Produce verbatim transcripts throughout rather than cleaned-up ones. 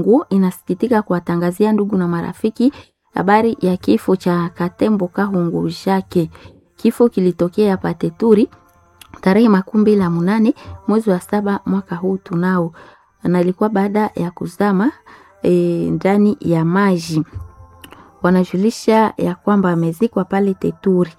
Kahungu inasikitika kuwatangazia ndugu na marafiki habari ya kifo cha Katembo Kahungu Jake. Kifo kilitokea hapa Teturi tarehe makumi mbili na munane mwezi wa saba mwaka huu tunao, na ilikuwa baada ya kuzama e, ndani ya maji. Wanajulisha ya kwamba amezikwa pale Teturi.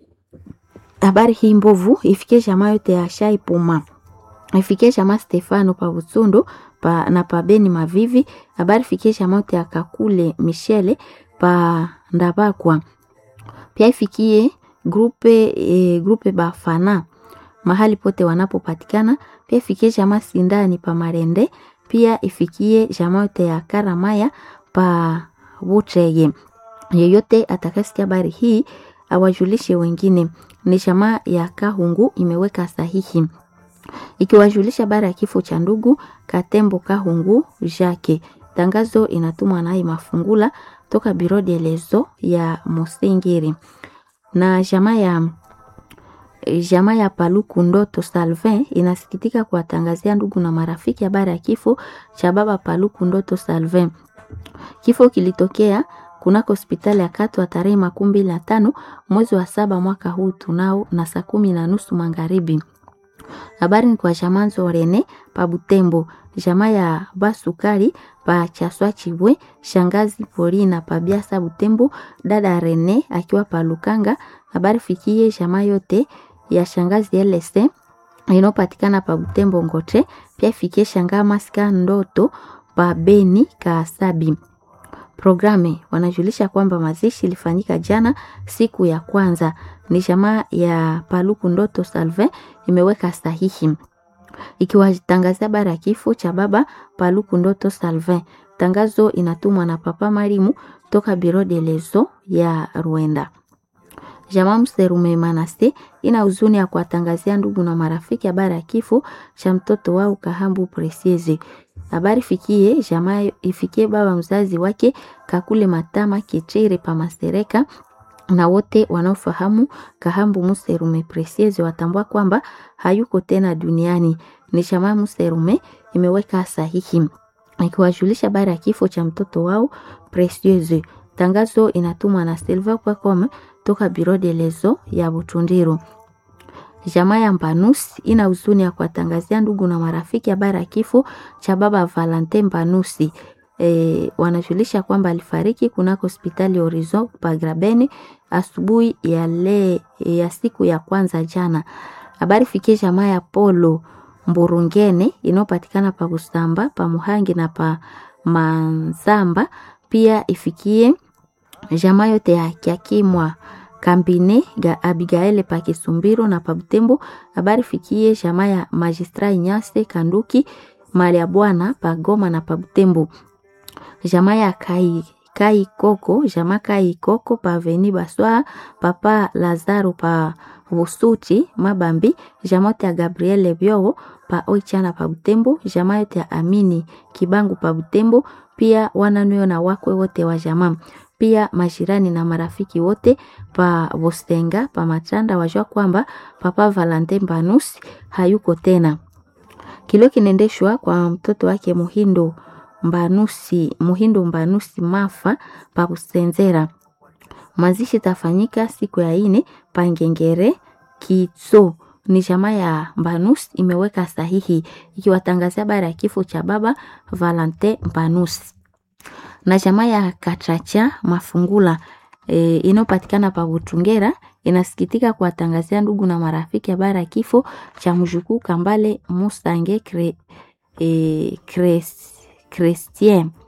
Habari hii mbovu ifikie jamaa yote ya Shai Puma, ifikie jamaa Stefano pa Butsundo pa na pa Beni Mavivi. Habari ifikie jamaa yote ya Kakule Michele pa Ndabakwa. Pia ifikie grupe e, grupe Bafana mahali pote wanapopatikana. Pia ifikie jamaa Sindani pa Marende. Pia ifikie jamaa yote ya Karamaya pa Butrege. Yeyote atakasikia habari hii awajulishe wengine. Ni jamaa ya Kahungu imeweka sahihi ikiwajulisha habari ya kifo cha ndugu Katembo Kahungu Jake. Tangazo inatumwa na Mafungula toka Biro de Lezo ya Musingiri. Na jamaa ya jamaa ya Paluku Ndoto Salvin inasikitika kuwatangazia ndugu na marafiki habari ya kifo cha baba Paluku Ndoto Salvin. Kifo kilitokea kunako hospitali ya Katwa tarehe makumi mbili na tano mwezi wa saba mwaka huu tunao na saa kumi na nusu magharibi. Habari ni kwa jamaa Zorene pa Butembo, jamaa ya Basukari pa Chaswa Chibwe, shangazi Polina pa Biasa Butembo, dada Rene akiwa pa Lukanga. Habari fikie jamaa yote ya shangazi L S inopatikana pa Butembo Ngote. Pia fikie shangaa Maska Ndoto pa Beni Kasabi. Programe wanajulisha kwamba mazishi ilifanyika jana siku ya kwanza. Ni jamaa ya Paluku Ndoto Salve imeweka sahihi ikiwatangazia habari ya kifo cha baba Paluku Ndoto Salve. Tangazo inatumwa na Papa Marimu toka Biro de Lezo ya Rwanda. Jamaa Mserume Manase ina huzuni ya kuwatangazia ndugu na marafiki habari ya kifo cha mtoto wao Kahambu Precieze. Habari fikie jamaa ifikie baba mzazi wake Kakule Matama Kichere pa Masereka, na wote wanaofahamu Kahambu Muserume Precieze watambua kwamba hayuko tena duniani. Ni jamaa Muserume imeweka sahihi ikiwajulisha habari ya kifo cha mtoto wao Precieze. Tangazo inatumwa na Silva kwa kome toka Biro de Lezo ya Butundiro. Jamaa ya Mbanusi ina huzuni ya kuwatangazia ndugu na marafiki habari ya kifo cha baba Valentin Mbanusi. E, wanajulisha kwamba alifariki kunako hospitali Horizon Pagrabeni asubuhi ya le ya siku ya kwanza jana. Habari fikie jamaa ya Polo Mburungene inopatikana pa Gusamba, pa Muhangi na pa Manzamba. Pia ifikie jamaa yote ya Kiakimwa Kambine ga Abigaele pa Kisumbiro na pa Butembo. Habari fikie jamaa ya Magistrat Nyase Kanduki mali ya Bwana pa Goma na pa Butembo. Jamaa ya Kai Kai Koko, jamaa Kai Koko pa Veni Baswa, Papa Lazaro pa Vusuti Mabambi, jamaa ya Gabriele Biogo pa Oichana pa Butembo, jamaa ya Amini Kibangu pa Butembo. Pia wananyo na wakwe wote wa jamaa, pia majirani na marafiki wote pa Bostenga pa Matanda wajua kwamba Papa Valentin Mbanusi hayuko tena. Kilo kinendeshwa kwa mtoto wake Muhindo Mbanusi, Muhindo Mbanusi Mafa pa Kusenzera. Mazishi tafanyika siku ya ine pa Ngengere Kitso. Ni jamaa ya Mbanusi imeweka sahihi ikiwatangazia habari ya kifo cha baba Valentin Mbanusi. Na jamaa ya Kachacha Mafungula e, inopatikana pa Butungera inasikitika kuwatangazia ndugu na marafiki habari ya kifo cha mjukuu Kambale Musange Kre, e, Kres, Christian.